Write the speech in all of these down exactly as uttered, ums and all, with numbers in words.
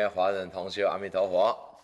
位华人同学，阿弥陀佛。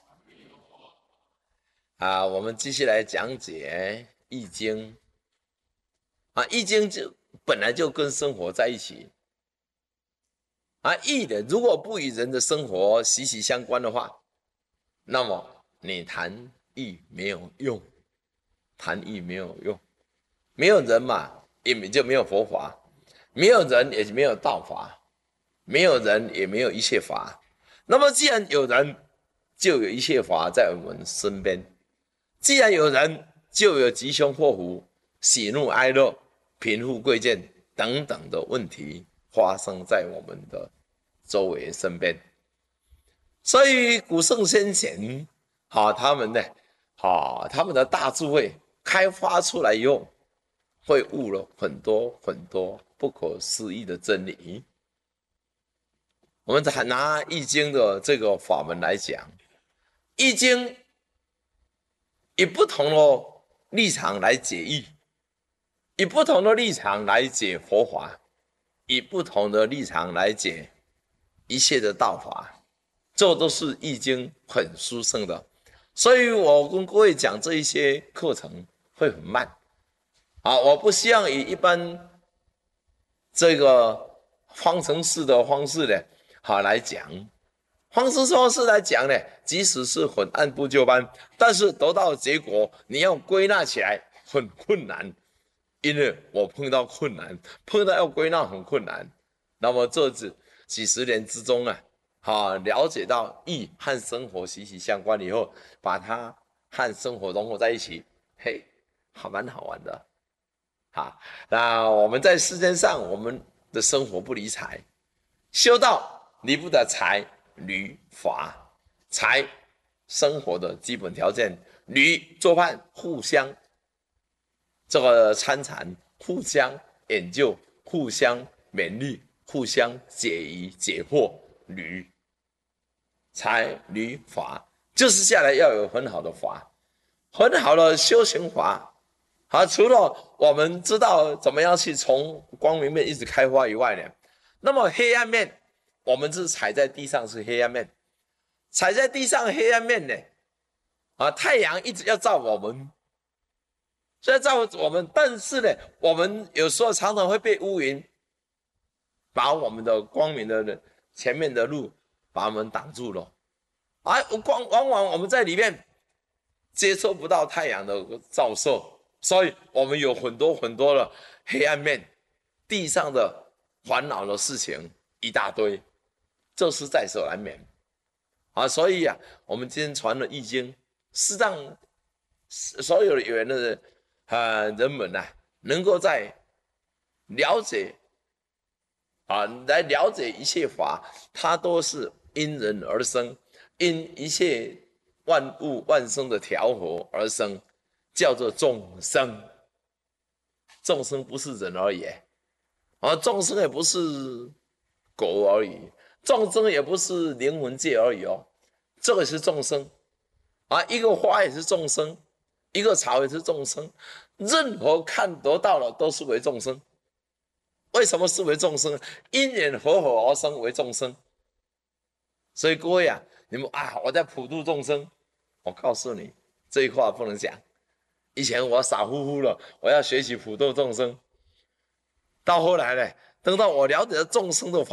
啊，我们继续来讲解《易经》啊，《易经》就本来就跟生活在一起啊，易的如果不与人的生活息息相关的话，那么你谈易没有用，谈易没有用，没有人嘛，也就没有佛法，没有人也没有道法，没有人也没有一切法。那么既然有人，就有一切法在我们身边；既然有人，就有吉凶祸福、喜怒哀乐、贫富贵贱等等的问题发生在我们的周围身边。所以古圣先贤，好、啊，他们呢，好、啊，他们的大智慧开发出来以后，会悟了很多很多不可思议的真理。我们拿《易经》的这个法门来讲，《易经》以不同的立场来解义，以不同的立场来解佛法，以不同的立场来解一切的道法，这都是《易经》很殊胜的。所以我跟各位讲这一些课程会很慢啊，我不希望以一般这个方程式的方式呢，好来讲，方程式方式来讲呢，即使是很按部就班，但是得到的结果你要归纳起来很困难，因为我碰到困难，碰到要归纳很困难。那么这几十年之中啊，啊，了解到易和生活息息相关以后，把它和生活融合在一起，嘿，还蛮好玩的。好，那我们在世间上，我们的生活不离财，修道离不得财、履、法。财，生活的基本条件；履，做饭，互相这个参禅，互相研究，互相勉励，互相解疑解惑。履、财、履、法，就是下来要有很好的法，很好的修行法。好，除了我们知道怎么样去从光明面一直开发以外呢，那么黑暗面，我们是踩在地上是黑暗面，踩在地上黑暗面呢，啊，太阳一直要照我们，所以照我们，但是呢，我们有时候常常会被乌云把我们的光明的前面的路把我们挡住了，啊，光往往我们在里面接收不到太阳的照射。所以我们有很多很多的黑暗面，地上的烦恼的事情一大堆，这是在所难免啊。所以啊，我们今天传了《易经》，是让所有的有缘的人啊人们啊，能够在了解啊，来了解一切法，它都是因人而生，因一切万物万生的调和而生。叫做众生，众生不是人而已，啊，众生也不是狗而已，众生也不是灵魂界而已哦，这个是众生啊，一个花也是众生，一个草也是众生，任何看得到的都是为众生。为什么是为众生？因缘合合而生为众生。所以各位啊，你们啊，我在普度众生，我告诉你，这一话不能讲。以前我傻乎乎的，我要学习普度众生，到后来呢，等到我了解了众生的法。